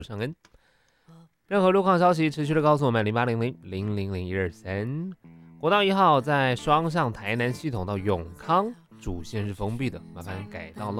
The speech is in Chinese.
尚恩。任何路况消息持续的告诉我们0800000123。国道1号在双向台南系统到永康主线是封闭的，麻烦改道喽。